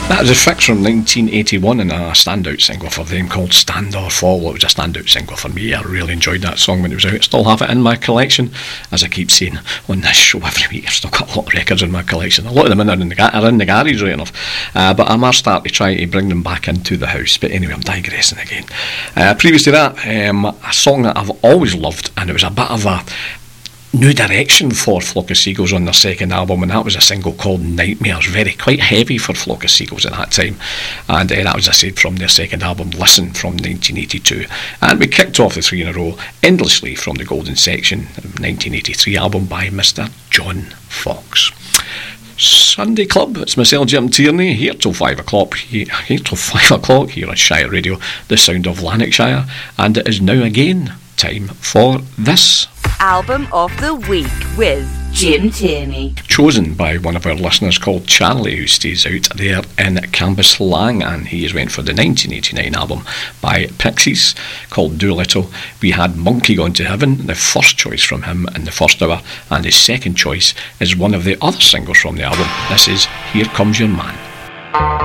That is a fix from 1981 and a standout single for them called Stand or Fall. It was a standout single for me. I really enjoyed that song when it was out. I still have it in my collection. As I keep saying on this show every week, I've still got a lot of records in my collection. A lot of them are in the garage, right enough. But I must start to try to bring them back into the house. But anyway, I'm digressing again. Previous to that, a song that I've always loved, and it was a bit of a new direction for Flock of Seagulls on their second album, and that was a single called Nightmares. Quite heavy for Flock of Seagulls at that time, and that was, I said, from their second album Listen from 1982. And we kicked off the three in a row Endlessly from the Golden Section 1983 album by Mr. John Foxx. Sunday Club, it's myself, Jim Tierney, here till 5 o'clock here on Shire Radio, the sound of Lanarkshire, and it is now again time for this Album of the Week with Jim Tierney, chosen by one of our listeners called Charlie, who stays out there in Cambuslang, and he has went for the 1989 album by Pixies called Doolittle. We had Monkey Gone to Heaven, the first choice from him in the first hour, and his second choice is one of the other singles from the album. This is Here Comes Your Man.